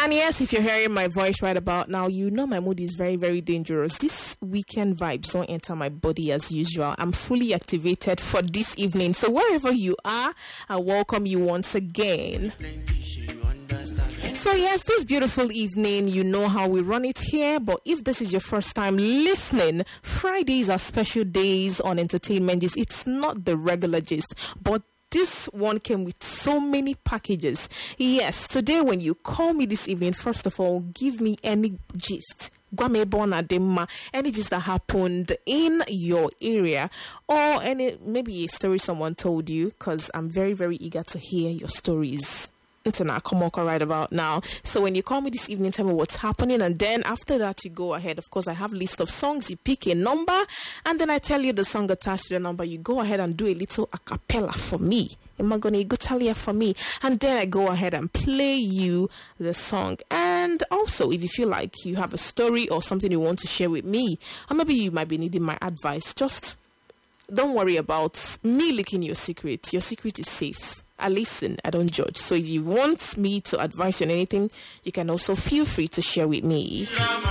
And yes, if you're hearing my voice right about now, you know my mood is very, very dangerous. This weekend vibes don't enter my body as usual. I'm fully activated for this evening. So wherever you are, I welcome you once again. So yes, this beautiful evening, you know how we run it here. But if this is your first time listening, Fridays are special days on Entertainment Gist. It's not the regular gist, but this one came with so many packages. Yes, today when you call me this evening, first of all, give me any gist. Any gist that happened in your area, or any maybe a story someone told you, because I'm very, very eager to hear your stories. Come right about now. So when you call me this evening, tell me what's happening, and then after that you go ahead. Of course, I have a list of songs. You pick a number, and then I tell you the song attached to the number. You go ahead and do a little a cappella for me. For me, and then I go ahead and play you the song. And also, if you feel like you have a story or something you want to share with me, or maybe you might be needing my advice, just don't worry about me leaking your secret. Your secret is safe. I listen, I don't judge. So if you want me to advise you on anything, you can also feel free to share with me.